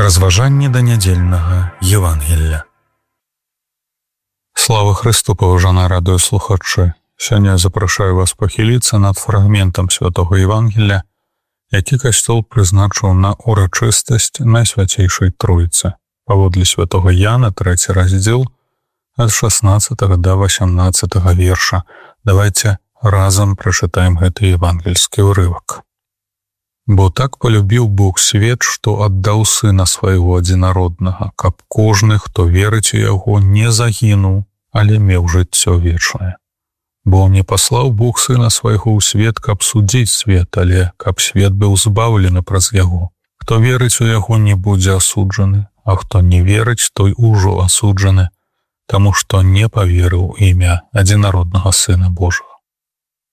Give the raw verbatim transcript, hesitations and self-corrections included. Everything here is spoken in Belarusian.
Разважанне да нядзельнага Евангелля. Слава Христу, паважаныя радыёслухачы! Сёння я запрашаю вас пахіліцца над фрагментам святого Евангелля, які касцёл прызначыў на урачыстасць Найсвяцейшай Тройцы. Паводле святого Яна, трэці раздзел, ад шаснаццатага да васямнаццатага верша. Давайте разам прачытаем гэты евангельскі ўрывак. Бо так полюбіў Бог свет, што аддаў сына свайго адзінароднага, каб кожны, хто верыць у яго, не загінуў, але меў жыццё вечнае. Бо не паслаў Бог сына свайго ў свет, каб судзіць свет, але каб свет быў збаўлены праз яго. Хто верыць у яго, не будзе асуджаны, а хто не верыць, той ужо асуджаны, таму што не паверыў імя адзінароднага Сына Божага.